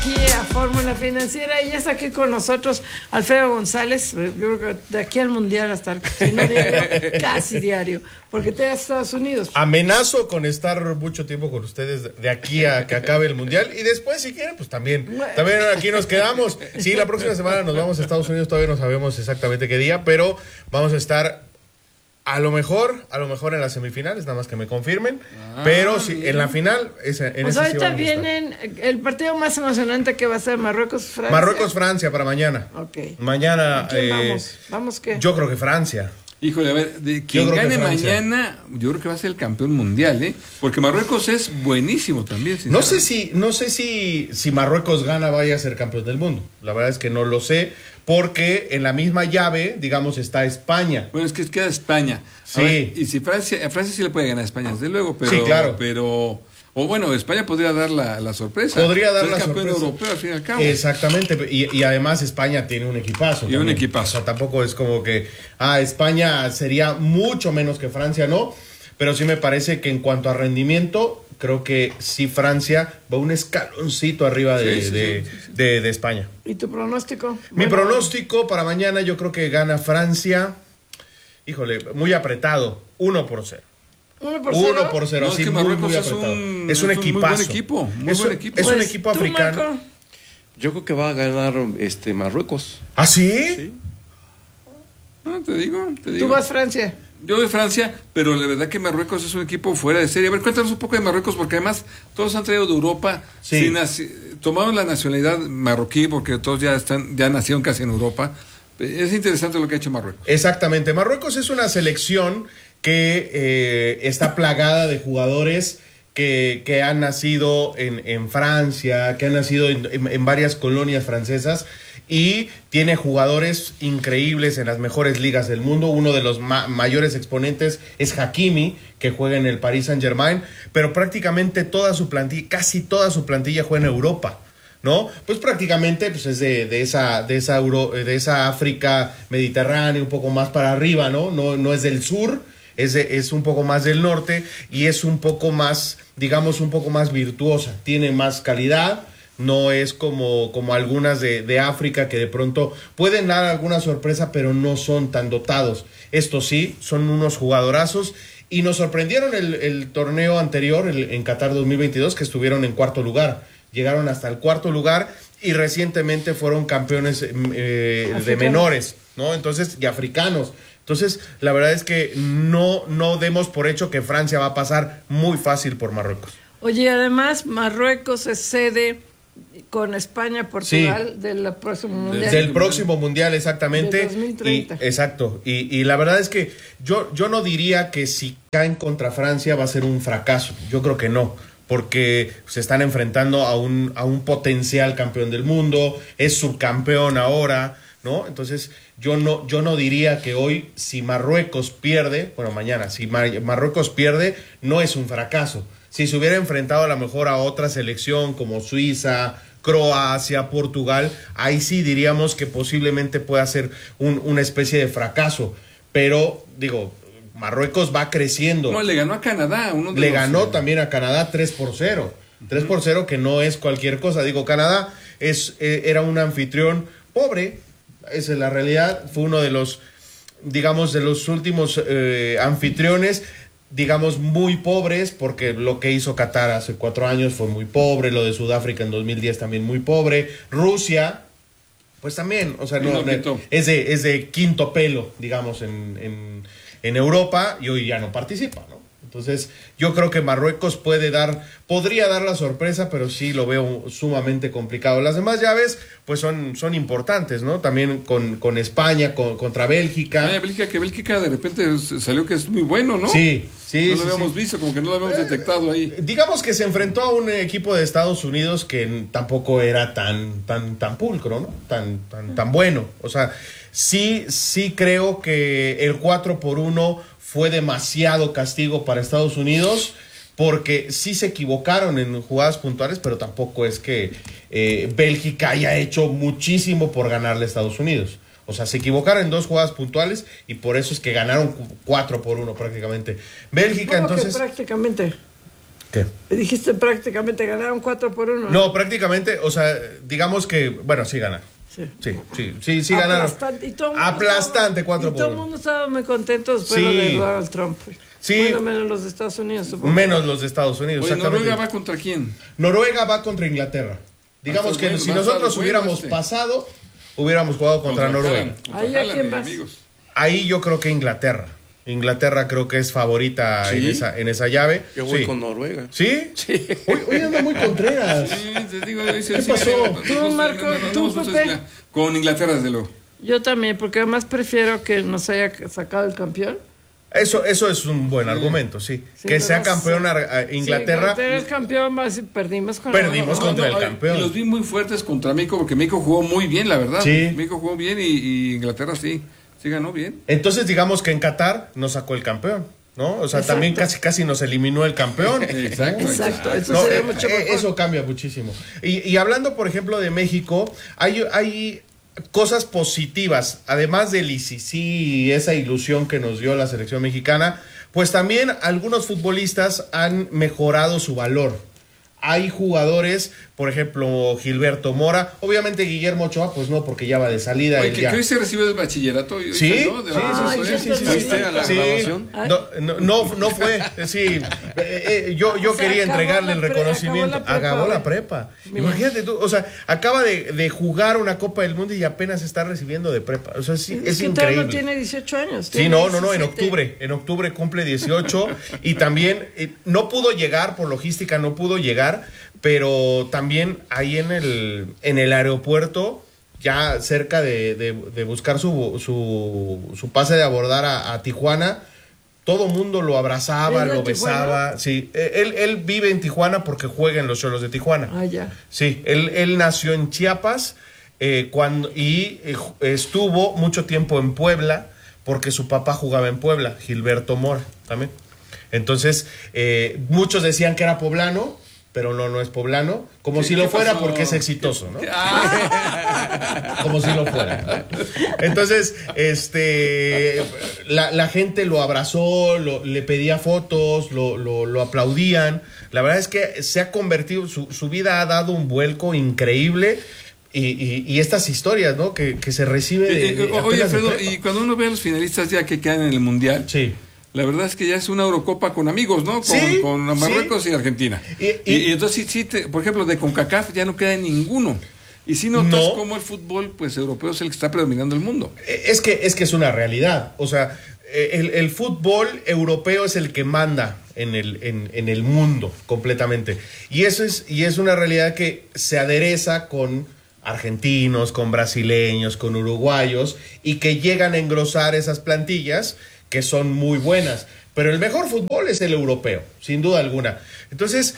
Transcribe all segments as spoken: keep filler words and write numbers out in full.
Aquí a Fórmula Financiera y ya está aquí con nosotros Alfredo González. Yo creo que de aquí al Mundial hasta si no diario, casi diario, porque te vas a Estados Unidos. Amenazo con estar mucho tiempo con ustedes de aquí a que acabe el Mundial y después si quieren pues también, también aquí nos quedamos. Sí, la próxima semana nos vamos a Estados Unidos, todavía no sabemos exactamente qué día, pero vamos a estar a lo mejor, a lo mejor en las semifinales, nada más que me confirmen, ah, pero sí, en la final, esa, en pues esa ahorita sí vienen el partido más emocionante que va a ser Marruecos-Francia. Marruecos-Francia para mañana. Ok. Mañana. ¿Quién eh, vamos? ¿Vamos qué? Yo creo que Francia. Híjole, a ver, de quien gane mañana, yo creo que va a ser el campeón mundial, ¿eh? Porque Marruecos es buenísimo también. No sé si, no sé si, si Marruecos gana vaya a ser campeón del mundo. La verdad es que no lo sé, porque en la misma llave, digamos, está España. Bueno, es que queda España. Sí. Ver, y si Francia, a Francia sí le puede ganar a España, desde luego, pero, sí, claro. pero, o bueno, España podría dar la, la sorpresa. Podría dar ser la campeón sorpresa. europeo al fin y al cabo. Exactamente, y, y además España tiene un equipazo. Y también. un equipazo. O sea, tampoco es como que, ah, España sería mucho menos que Francia, no. Pero sí me parece que en cuanto a rendimiento, creo que sí Francia va un escaloncito arriba de, sí, sí, de, sí, sí, sí. De, de España. ¿Y tu pronóstico? Mi Bueno, pronóstico para mañana yo creo que gana Francia, híjole, muy apretado, uno por cero. ¿Uno por cero? Uno por cero, No, así es que muy, Marruecos muy es apretado. un, Es un es un equipazo. muy buen equipo, muy es, buen un- equipo. es un Pues, equipo ¿tú, africano. Marco? Yo creo que va a ganar este Marruecos. ¿Ah, sí? Sí. No, te digo, te digo. ¿Tú vas Francia? Yo de Francia, pero la verdad que Marruecos es un equipo fuera de serie. A ver, cuéntanos un poco de Marruecos, porque además todos han traído de Europa, Sí. sin naci- tomaron la nacionalidad marroquí, porque todos ya están, ya nacieron casi en Europa. Es interesante lo que ha hecho Marruecos. Exactamente. Marruecos es una selección que eh, está plagada de jugadores que, que han nacido en, en Francia, que han nacido en, en- en varias colonias francesas y tiene jugadores increíbles en las mejores ligas del mundo. Uno de los ma- mayores exponentes es Hakimi, que juega en el Paris Saint-Germain, pero prácticamente toda su plantilla, casi toda su plantilla juega en Europa, ¿no? Pues prácticamente pues es de, de esa de esa Euro, de esa África mediterránea, un poco más para arriba, ¿no? No, no es del sur, es, de- es un poco más del norte y es un poco más, digamos, un poco más virtuosa, tiene más calidad. No es como, como algunas de, de África que de pronto pueden dar alguna sorpresa, pero no son tan dotados. Estos sí, son unos jugadorazos y nos sorprendieron el, el torneo anterior, el, en Qatar dos mil veintidós, que estuvieron en cuarto lugar. Llegaron hasta el cuarto lugar y recientemente fueron campeones eh, de menores, ¿no? Entonces, y africanos. Entonces, la verdad es que no, no demos por hecho que Francia va a pasar muy fácil por Marruecos. Oye, además Marruecos es sede con España, Portugal, sí, del próximo mundial. Del próximo mundial, exactamente. De dos mil treinta. Y, exacto. Y, y la verdad es que yo, yo no diría que si caen contra Francia va a ser un fracaso. Yo creo que no. Porque se están enfrentando a un, a un potencial campeón del mundo, es subcampeón ahora, ¿no? Entonces, yo no, yo no diría que hoy, si Marruecos pierde, bueno, mañana, si Mar- Marruecos pierde, no es un fracaso. Si se hubiera enfrentado a lo mejor a otra selección como Suiza, Croacia, Portugal, ahí sí diríamos que posiblemente pueda ser un, una especie de fracaso. Pero, digo, Marruecos va creciendo. No, le ganó a Canadá. Uno de le los, ganó eh, también a Canadá tres por cero. tres por cero, que no es cualquier cosa. Digo, Canadá es, eh, era un anfitrión pobre, esa es la realidad. Fue uno de los, digamos, de los últimos eh, anfitriones, digamos, muy pobres, porque lo que hizo Qatar hace cuatro años fue muy pobre, lo de Sudáfrica en dos mil diez también muy pobre. Rusia, pues también, o sea, no, no quitó. es, de, es de quinto pelo, digamos, en, en, en Europa, y hoy ya no participa, ¿no? Entonces, yo creo que Marruecos puede dar, podría dar la sorpresa, pero sí lo veo sumamente complicado. Las demás llaves, pues son, son importantes, ¿no? También con, con España, con, contra Bélgica. Ay, Bélgica, que Bélgica de repente salió que es muy bueno, ¿no? Sí, sí. No sí, lo habíamos sí. visto, como que no lo habíamos detectado ahí. Digamos que se enfrentó a un equipo de Estados Unidos que tampoco era tan, tan, tan pulcro, ¿no? Tan, tan, tan bueno. O sea, sí, sí creo que el cuatro por uno fue demasiado castigo para Estados Unidos, porque sí se equivocaron en jugadas puntuales, pero tampoco es que eh, Bélgica haya hecho muchísimo por ganarle a Estados Unidos. O sea, se equivocaron en dos jugadas puntuales y por eso es que ganaron cuatro por uno prácticamente. Bélgica, ¿Cómo que entonces... prácticamente? ¿Qué? Dijiste prácticamente ganaron cuatro por uno. No, prácticamente, o sea, digamos que, bueno, sí ganaron. Sí, sí, sí, sí, sí ganaron. Aplastante, y todo el mundo Aplastante, estaba, cuatro y por todo el uno. mundo estaba muy contento después Sí. de Donald Trump. Sí. Bueno, menos los de Estados Unidos, supongo. Menos los de Estados Unidos. Oye, exactamente. ¿Noruega va contra quién? Noruega va contra Inglaterra. Digamos Ah, que bueno, si va a nosotros estar bueno hubiéramos este. pasado, hubiéramos jugado contra, Noruega. Contra Ahí, ¿a Haaland, quién mis vas? amigos. Ahí yo creo que Inglaterra. Inglaterra creo que es favorita ¿Sí? en, esa, en esa llave. Yo voy sí. con Noruega. ¿Sí? Sí. Hoy, hoy anda muy Contreras. Sí, te digo, dice, ¿Qué sí, pasó? no, no, Tú, no, Marco, no, no, tú, no, no, Pepe. no, con Inglaterra, desde luego. Yo también, porque además prefiero que nos haya sacado el campeón. Eso, eso es un buen argumento, sí. Sí, que sea pero campeón sí. a- a Sí, Inglaterra. Inglaterra es campeón, más y perdimos con Perdimos la- contra el ay, campeón. y los vi muy fuertes contra México, porque México jugó muy bien, la verdad. Sí. México jugó bien y, y Inglaterra sí, sí ganó bien. Entonces digamos que en Qatar nos sacó el campeón, ¿no? O sea, Exacto. también casi casi nos eliminó el campeón. Exacto. Exacto, eso No, sería eh, mucho eh, mejor. eso cambia muchísimo. Y, y hablando, por ejemplo, de México, hay, hay cosas positivas, además del I C C y esa ilusión que nos dio la selección mexicana, pues también algunos futbolistas han mejorado su valor. Hay jugadores, por ejemplo, Gilberto Mora, obviamente Guillermo Ochoa, pues no, porque ya va de salida. Oye, él que ya. Chris se recibió del bachillerato. hoy- hoy Sí, salió de sí, la- sí, ¿eh? sí, sí, sí, ¿Fuiste a la Sí. grabación? No, no, no, no fue, sí. Eh, eh, yo yo O sea, quería acabó entregarle la el pre- reconocimiento. acabó la prepa, Acabó la güey. prepa. Mira. Imagínate tú, o sea, acaba de, de jugar una Copa del Mundo y apenas está recibiendo de prepa. O sea, sí, es, Es que todavía increíble. no tiene dieciocho años. Sí, tiene no, no, no, en diecisiete. octubre, en octubre cumple dieciocho y también eh, no pudo llegar por logística, no pudo llegar, pero también ahí en el en el aeropuerto, ya cerca de, de- de buscar su, su, su pase de abordar a, a Tijuana, todo mundo lo abrazaba, ¿Es de lo Tijuana? besaba, sí, eh, él, él vive en Tijuana porque juega en los Cholos de Tijuana. Ah, ya. Sí, él, él nació en Chiapas eh, cuando, y eh, ju- estuvo mucho tiempo en Puebla porque su papá jugaba en Puebla, Gilberto Mora también. Entonces, eh, muchos decían que era poblano, pero no, no es poblano, como ¿Qué- si lo qué fuera pasó? porque es exitoso, ¿no? Ah, Como si lo fuera. Entonces, este, la, la gente lo abrazó, lo- le pedía fotos, lo, lo, lo aplaudían. La verdad es que se ha convertido, su, su vida ha dado un vuelco increíble. Y, y, y estas historias, ¿no? Que, que se recibe de, eh, de eh, Oye, apenas de Alfredo, prepa. y cuando uno ve a los finalistas ya que quedan en el Mundial, Sí. la verdad es que ya es una Eurocopa con amigos, ¿no? Con, Sí, con Marruecos sí. y Argentina. Y- Y, y- y entonces, sí, sí, te- por ejemplo, de CONCACAF ya no queda ninguno. Y si notas No. cómo el fútbol pues europeo es el que está predominando el mundo. Es que, es que es una realidad. O sea, el, el fútbol europeo es el que manda en el, en, en el mundo completamente. Y eso es, y es una realidad que se adereza con argentinos, con brasileños, con uruguayos, y que llegan a engrosar esas plantillas que son muy buenas. Pero el mejor fútbol es el europeo, sin duda alguna. Entonces,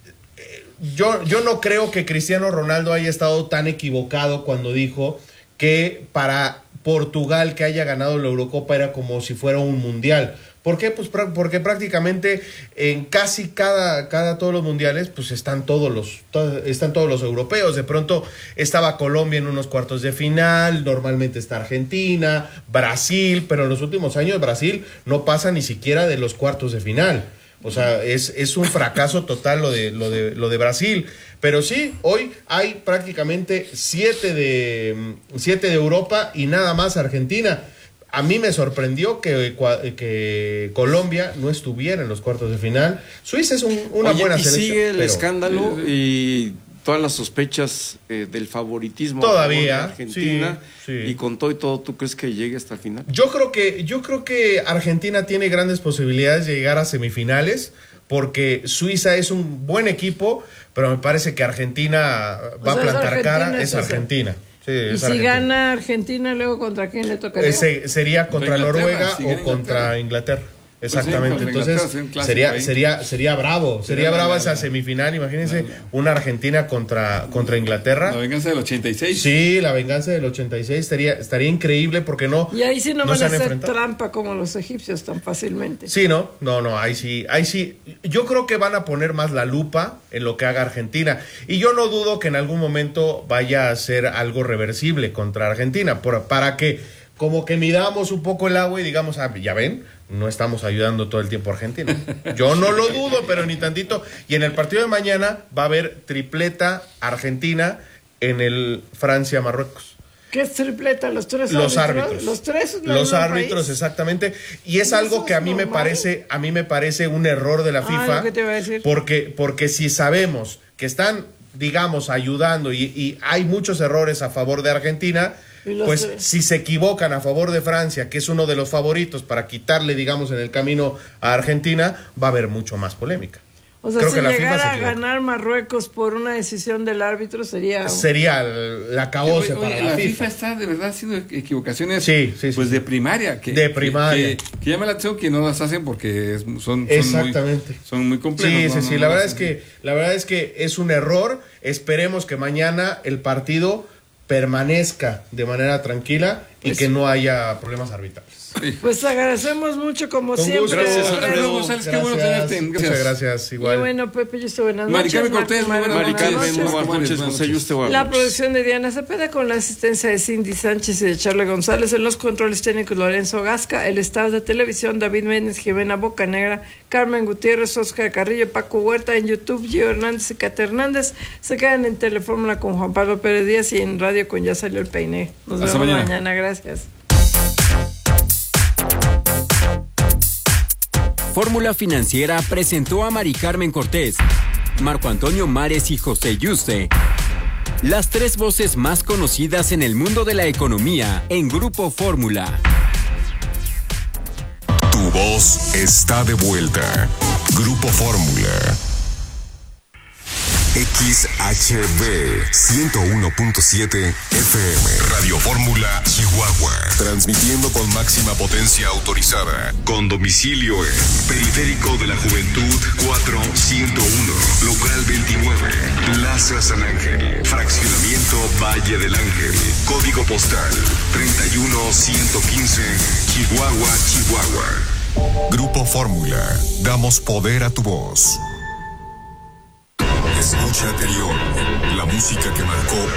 yo, yo no creo que Cristiano Ronaldo haya estado tan equivocado cuando dijo que para Portugal que haya ganado la Eurocopa era como si fuera un mundial. ¿Por qué? Pues pra- porque prácticamente en casi cada, cada todos los mundiales pues están todos los to- están todos los europeos. De pronto estaba Colombia en unos cuartos de final, normalmente está Argentina, Brasil, pero en los últimos años Brasil no pasa ni siquiera de los cuartos de final. O sea, es, es un fracaso total lo de, lo de, lo de Brasil. Pero sí, hoy hay prácticamente siete de, siete de Europa y nada más Argentina. A mí me sorprendió que, que Colombia no estuviera en los cuartos de final. Suiza es un- una Oye, buena y selección. sigue el pero escándalo y todas las sospechas eh, del favoritismo a Todavía, favor de Argentina, sí, sí. y con todo y todo, ¿tú crees que llegue hasta el final? Yo creo que, yo creo que Argentina tiene grandes posibilidades de llegar a semifinales, porque Suiza es un buen equipo, pero me parece que Argentina va O sea, a es plantar Argentina, cara, es es eso. Argentina. Sí, Y es si Argentina. gana Argentina, luego ¿contra quién le tocaría? Ese sería contra Inglaterra, Noruega si o gana contra Inglaterra. Exactamente. contra Inglaterra, Entonces sería un clásico sería ahí. sería sería bravo, sería la- brava la- esa la- semifinal. Imagínense la- la- una Argentina contra contra Inglaterra. La venganza del ochenta y seis. Sí, la venganza del ochenta y seis estaría estaría increíble porque no. Y ahí sí no, no van se a han hacer enfrentado. trampa como los egipcios tan fácilmente. Sí, no, no, no, ahí sí, ahí sí. Yo creo que van a poner más la lupa en lo que haga Argentina. Y yo no dudo que en algún momento vaya a ser algo reversible contra Argentina, por, para que como que midamos un poco el agua y digamos, ah, ya ven, no estamos ayudando todo el tiempo a Argentina. Yo no lo dudo, pero ni tantito. Y en el partido de mañana va a haber tripleta Argentina en el Francia-Marruecos. ¿Qué es tripleta? ¿Los tres Los árbitros? árbitros. Los tres. Los árbitros, exactamente. Y es ¿Eso algo que es a mí me normal? parece, a mí me parece un error de la Ah, FIFA. lo que te iba a decir. Porque, porque si sabemos que están, digamos, ayudando y, y hay muchos errores a favor de Argentina, Y los pues tres. si se equivocan a favor de Francia, que es uno de los favoritos para quitarle, digamos, en el camino a Argentina, va a haber mucho más polémica. O sea, Creo si que la FIFA llegara se a equivoca. ganar Marruecos por una decisión del árbitro sería... Sería el- la cabose Oye, para oye, la, la FIFA. FIFA está de verdad haciendo equivocaciones Sí, sí, sí, pues sí. de primaria. Que, De primaria. Que, que, que llama la atención que no las hacen porque es- son, son, Exactamente. muy, son muy complejos. Sí, ¿no? sí, No, sí. no La las verdad es hacen. que la verdad es que es un error. Esperemos que mañana el partido permanezca de manera tranquila y Pues- que no haya problemas arbitrales. Pues agradecemos mucho como Con siempre. gusto. Gracias, Alfredo. Alfredo González, qué bueno tenerte. Muchas Gracias. gracias. Igual. Y bueno, Pepe, yo estoy buenas Mari noches. Carmen Cortés, muy Marco, buenas Mari noches. Carmen, muy buenas Buenas noches, noches. José Yuste, buenas La noches. producción de Diana Cepeda con la asistencia de Cindy Sánchez y de Charlie González, en los controles técnicos Lorenzo Gasca, el staff de televisión David Méndez, Jimena Bocanegra, Carmen Gutiérrez, Oscar Carrillo, Paco Huerta, en YouTube Gio Hernández y Cata Hernández. Se quedan en Telefórmula con Juan Pablo Pérez Díaz y en Radio con Ya Salió el Peine. Nos Hasta vemos mañana. mañana, gracias. Fórmula Financiera presentó a Mari Carmen Cortés, Marco Antonio Mares y José Yuste, las tres voces más conocidas en el mundo de la economía en Grupo Fórmula. Tu voz está de vuelta. Grupo Fórmula. X H B ciento uno punto siete F M. Radio Fórmula Chihuahua. Transmitiendo con máxima potencia autorizada. Con domicilio en Periférico de la Juventud cuatrocientos uno. Local veintinueve. Plaza San Ángel. Fraccionamiento Valle del Ángel. Código postal treinta y uno ciento quince. Chihuahua, Chihuahua. Grupo Fórmula. Damos poder a tu voz. Escucha anterior. La música que marcó